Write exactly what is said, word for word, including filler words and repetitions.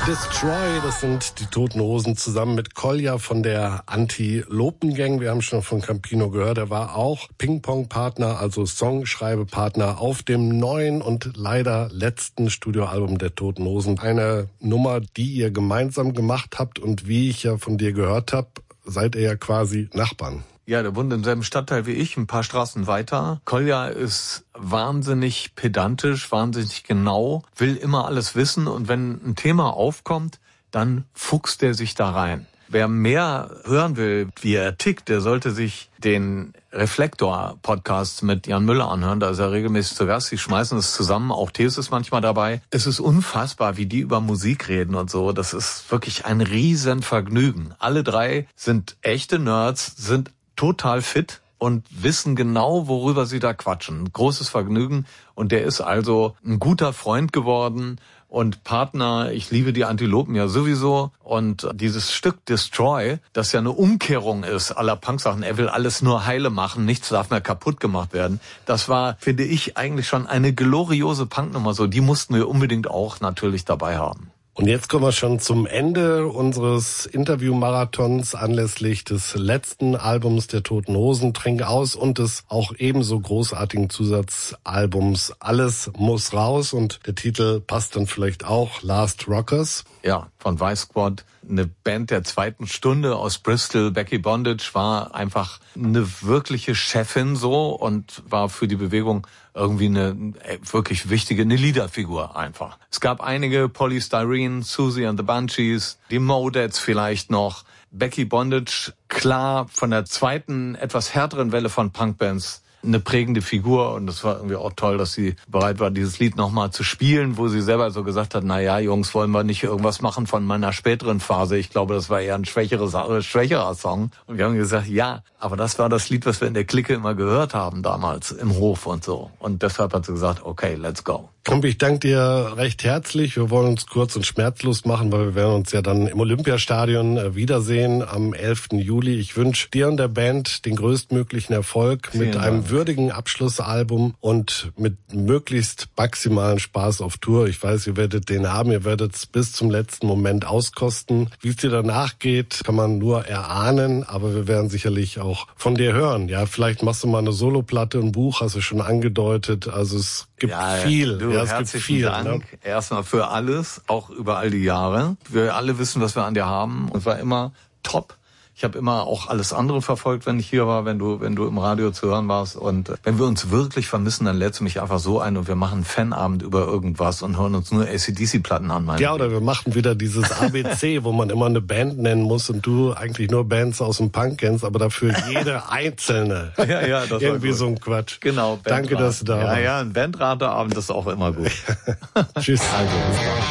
Destroy, das sind die Toten Hosen zusammen mit Kolja von der Anti-Lopen-Gang. Wir haben schon von Campino gehört, er war auch Ping-Pong-Partner, also Songschreibepartner auf dem neuen und leider letzten Studioalbum der Toten Hosen. Eine Nummer, die ihr gemeinsam gemacht habt und wie ich ja von dir gehört habe, seid ihr ja quasi Nachbarn. Ja, der wohnt im selben Stadtteil wie ich, ein paar Straßen weiter. Kolja ist wahnsinnig pedantisch, wahnsinnig genau, will immer alles wissen und wenn ein Thema aufkommt, dann fuchst er sich da rein. Wer mehr hören will, wie er tickt, der sollte sich den Reflektor-Podcast mit Jan Müller anhören. Da ist er regelmäßig zu Gast. Die schmeißen es zusammen. Auch Thees ist manchmal dabei. Es ist unfassbar, wie die über Musik reden und so. Das ist wirklich ein Riesenvergnügen. Alle drei sind echte Nerds, sind total fit und wissen genau, worüber sie da quatschen. Großes Vergnügen. Und der ist also ein guter Freund geworden und Partner. Ich liebe die Antilopen ja sowieso. Und dieses Stück Destroy, das ja eine Umkehrung ist aller Punk-Sachen. Er will alles nur heile machen, nichts darf mehr kaputt gemacht werden. Das war, finde ich, eigentlich schon eine gloriose Punknummer. So, die mussten wir unbedingt auch natürlich dabei haben. Und jetzt kommen wir schon zum Ende unseres Interview-Marathons anlässlich des letzten Albums der Toten Hosen, Trink aus, und des auch ebenso großartigen Zusatzalbums Alles muss raus. Und der Titel passt dann vielleicht auch, Last Rockers. Ja, von Vice Squad, eine Band der zweiten Stunde aus Bristol. Becky Bondage war einfach eine wirkliche Chefin so und war für die Bewegung irgendwie eine wirklich wichtige, eine Leaderfigur einfach. Es gab einige, Polystyrene, Susie and the Banshees, die Modettes vielleicht noch. Becky Bondage, klar, von der zweiten, etwas härteren Welle von Punkbands eine prägende Figur und es war irgendwie auch toll, dass sie bereit war, dieses Lied nochmal zu spielen, wo sie selber so gesagt hat, na ja, Jungs, wollen wir nicht irgendwas machen von meiner späteren Phase. Ich glaube, das war eher ein schwächerer, schwächerer Song. Und wir haben gesagt, ja, aber das war das Lied, was wir in der Clique immer gehört haben damals im Hof und so. Und deshalb hat sie gesagt, okay, let's go. Komp, ich danke dir recht herzlich. Wir wollen uns kurz und schmerzlos machen, weil wir werden uns ja dann im Olympiastadion wiedersehen am elften Juli. Ich wünsche dir und der Band den größtmöglichen Erfolg Vielen mit einem Dank. würdigen Abschlussalbum und mit möglichst maximalen Spaß auf Tour. Ich weiß, ihr werdet den haben, ihr werdet es bis zum letzten Moment auskosten. Wie es dir danach geht, kann man nur erahnen, aber wir werden sicherlich auch von dir hören. Ja, vielleicht machst du mal eine Soloplatte, ein Buch, hast du schon angedeutet. Also es gibt ja, viel. Du, ja, es herzlichen gibt viel, Dank ne? Erstmal für alles, auch über all die Jahre. Wir alle wissen, was wir an dir haben und war immer top. Ich habe immer auch alles andere verfolgt, wenn ich hier war, wenn du wenn du im Radio zu hören warst. Und wenn wir uns wirklich vermissen, dann lädst du mich einfach so ein und wir machen einen Fanabend über irgendwas und hören uns nur A C D C-Platten an. Meine ja, oder wir machen wieder dieses A B C, wo man immer eine Band nennen muss und du eigentlich nur Bands aus dem Punk kennst, aber dafür jede einzelne. ja, ja, das Irgendwie war gut. So ein Quatsch. Genau. Danke, dass du da warst. Ja, ja, ein Bandrateabend ist auch immer gut. Tschüss. Also, bis dann.